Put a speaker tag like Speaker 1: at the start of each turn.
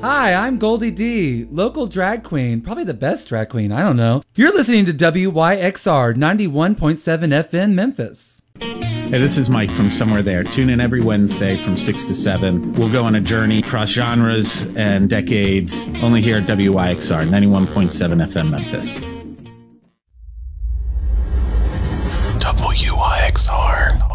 Speaker 1: Hi, I'm Goldie D, local drag queen, probably the best drag queen, I don't know. You're listening to WYXR 91.7 FM Memphis.
Speaker 2: Hey, this is Mike from Somewhere There. Tune in every Wednesday from 6 to 7. We'll go on a journey across genres and decades, only here at WYXR 91.7 FM Memphis.
Speaker 3: WYXR